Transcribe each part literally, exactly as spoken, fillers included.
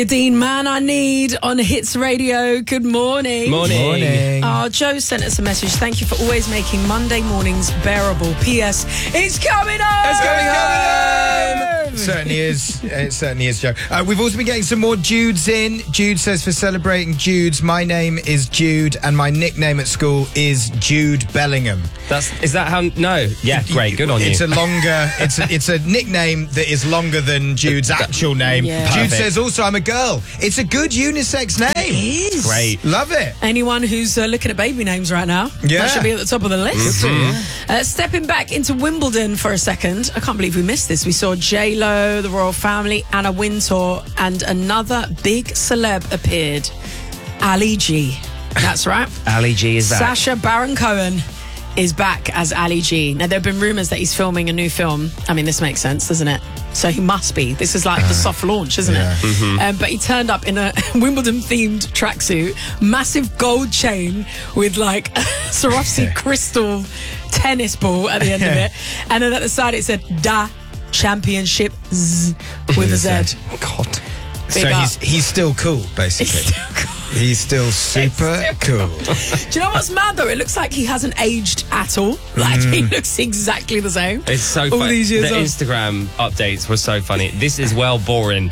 Dean, Man I Need on Hits Radio. Good morning. Morning. Morning. Oh, Joe sent us a message. Thank you for always making Monday mornings bearable. P S. It's coming home! It's coming home! It certainly is. It certainly is, Joe. Uh, we've also been getting some more Judes in. Jude says, for celebrating Judes, my name is Jude and my nickname at school is Jude Bellingham. That's is that how? No. Yeah, great. Good on you. It's a longer. It's a, it's a nickname that is longer than Jude's actual name. Yeah. Jude Perfect. says also, I'm a girl. It's a good unisex name. It is. Great. Love it. Anyone who's uh, looking at baby names right now, Yeah. that should be at the top of the list. Mm-hmm. Uh, stepping back into Wimbledon for a second, I can't believe we missed this. We saw J Lo, the royal family, Anna Wintour, and another big celeb appeared. Ali G. That's right. Ali G is back. Sacha Baron Cohen is back as Ali G. Now, there have been rumours that he's filming a new film. I mean, this makes sense, doesn't it? So he must be. This is like the soft launch, isn't yeah. it? Mm-hmm. Um, but he turned up in a Wimbledon-themed tracksuit, massive gold chain with like a Swarovski crystal tennis ball at the end of it. And then at the side it said, Da Championship Z with a Z. God. Big so up. he's he's still cool, basically. He's still cool. He's still super still cool. Do you know what's mad though? It looks like he hasn't aged at all. Like he looks exactly the same. It's so all funny. these years The on. Instagram updates were so funny. This is well boring.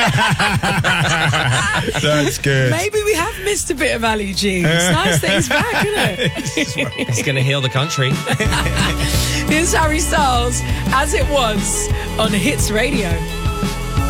That's good. Maybe we have missed a bit of Ali G. It's nice that he's back, isn't it? It's going to heal the country. Here's Harry Styles, As It Was, on Hits Radio.